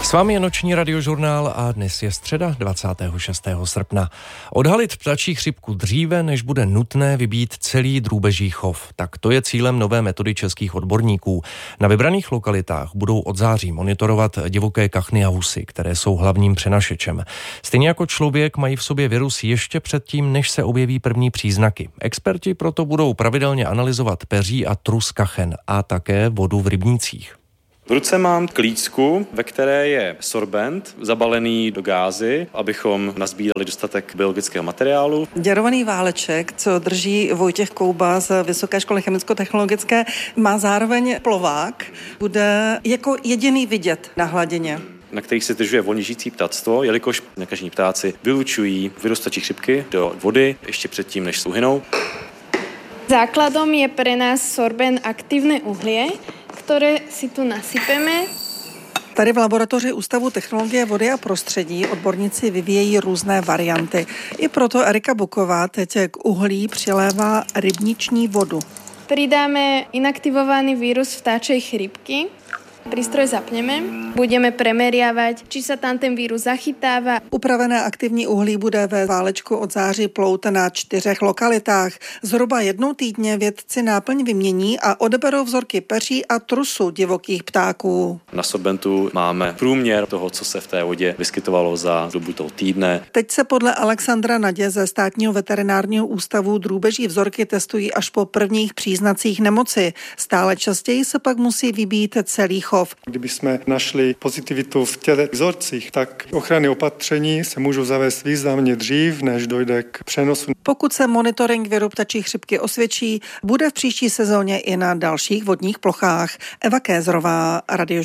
S vámi je noční radiožurnál a dnes je středa 26. srpna. Odhalit ptačí chřipku dříve, než bude nutné vybít celý drůbeží chov. Tak to je cílem nové metody českých odborníků. Na vybraných lokalitách budou od září monitorovat divoké kachny a husy, které jsou hlavním přenašečem. Stejně jako člověk mají v sobě virus ještě předtím, než se objeví první příznaky. Experti proto budou pravidelně analyzovat peří a trus kachen a také vodu v rybnících. V ruce mám klícku, ve které je sorbent zabalený do gázy, abychom nazbírali dostatek biologického materiálu. Děrovaný váleček, co drží Vojtěch Kouba z Vysoké školy chemicko-technologické, má zároveň plovák, bude jako jediný vidět na hladině, Na kterých se zdržuje volně žijící ptactvo, jelikož nakažení ptáci vylučují virus ptačí chřipky do vody ještě předtím, než se uhynou. Základom je pre nás sorben aktívne uhlie, ktoré si tu nasypeme. Tady v laboratoři Ústavu technologie vody a prostředí odborníci vyvíjejí různé varianty. I proto Erika Buková teď k uhlí přilévá rybniční vodu. Pridáme inaktivovaný vírus vtáčej chrípky. Prístroj zapneme, budeme premeriavať, či sa tam ten vírus zachytáva. Upravené aktivní uhlí bude ve válečku od září plout na 4 lokalitách. Zhruba jednou týdně vědci náplň vymění a odeberou vzorky peří a trusu divokých ptáků. Na sorbentu máme průměr toho, co se v té vodě vyskytovalo za dobu toho týdne. Teď se podle Alexandra Nadě ze Státního veterinárního ústavu drůbeží vzorky testují až po prvních příznacích nemoci. Stále častěji se pak musí vybít celý chov. Kdyby jsme našli pozitivitu v těle vzorcích, tak ochranné opatření se můžou zavést významně dřív, než dojde k přenosu. Pokud se monitoring viru ptačí chřipky osvědčí, bude v příští sezóně i na dalších vodních plochách. Eva Kézrová, Radio